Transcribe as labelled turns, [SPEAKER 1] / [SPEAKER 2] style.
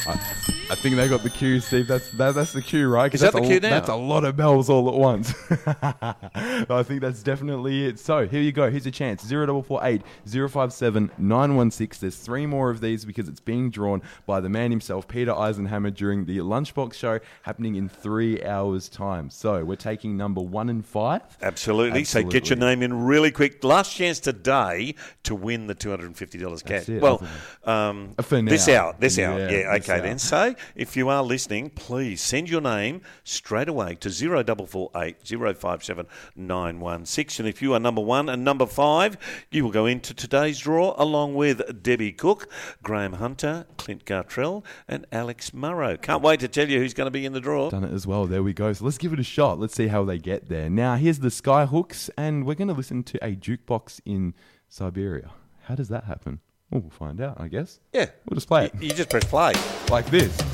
[SPEAKER 1] I think they got the cue, Steve. That's the cue, right?
[SPEAKER 2] Is that the cue now?
[SPEAKER 1] That's a lot of bells all at once. I think that's definitely it. So here you go. Here's a chance. 0448 057 916. There's 3 more of these because it's being drawn by the man himself, Peter Eisenhammer, during the Lunchbox show happening in 3 hours' time. So we're taking number 1 and 5.
[SPEAKER 2] Absolutely. So get your name in really quick. Last chance today to win the $250 cash. Well,
[SPEAKER 1] for now.
[SPEAKER 2] This hour. Yeah, okay
[SPEAKER 1] hour.
[SPEAKER 2] then. So if you are listening, please send your name straight away to 0448 057 916. And if you are number 1 and number 5, you will go into today's draw along with Debbie Cook, Graham Hunter, Clint Gartrell and Alex Murrow. Can't wait to tell you who's going to be in the draw.
[SPEAKER 1] Done it as well. There we go. So let's give it a shot. Let's see how they get there. Now, here's the Skyhooks, and we're going to listen to a jukebox in Siberia. How does that happen? Well, we'll find out, I guess.
[SPEAKER 2] Yeah.
[SPEAKER 1] We'll just play it.
[SPEAKER 2] You just press play.
[SPEAKER 1] Like this.